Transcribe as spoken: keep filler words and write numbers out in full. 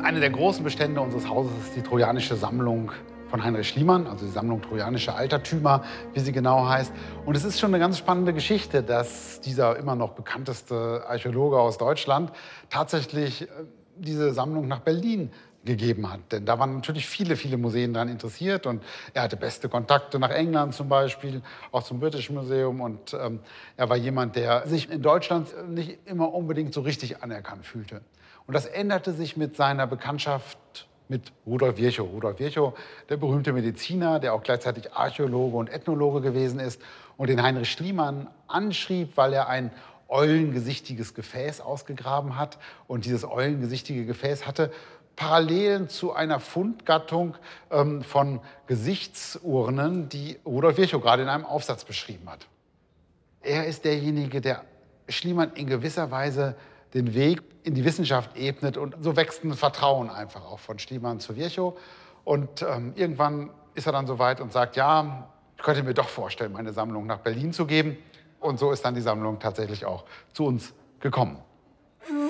Eine der großen Bestände unseres Hauses ist die Trojanische Sammlung von Heinrich Schliemann, also die Sammlung Trojanische Altertümer, wie sie genau heißt. Und es ist schon eine ganz spannende Geschichte, dass dieser immer noch bekannteste Archäologe aus Deutschland tatsächlich äh, diese Sammlung nach Berlin gegeben hat. Denn da waren natürlich viele, viele Museen daran interessiert. Und er hatte beste Kontakte nach England zum Beispiel, auch zum British Museum. Und ähm, er war jemand, der sich in Deutschland nicht immer unbedingt so richtig anerkannt fühlte. Und das änderte sich mit seiner Bekanntschaft mit Rudolf Virchow. Rudolf Virchow, der berühmte Mediziner, der auch gleichzeitig Archäologe und Ethnologe gewesen ist und den Heinrich Schliemann anschrieb, weil er ein eulengesichtiges Gefäß ausgegraben hat. Und dieses eulengesichtige Gefäß hatte Parallelen zu einer Fundgattung ähm, von Gesichtsurnen, die Rudolf Virchow gerade in einem Aufsatz beschrieben hat. Er ist derjenige, der Schliemann in gewisser Weise den Weg in die Wissenschaft ebnet. Und so wächst ein Vertrauen einfach auch von Schliemann zu Virchow. Und ähm, irgendwann ist er dann so weit und sagt, ja, ich könnte mir doch vorstellen, meine Sammlung nach Berlin zu geben. Und so ist dann die Sammlung tatsächlich auch zu uns gekommen.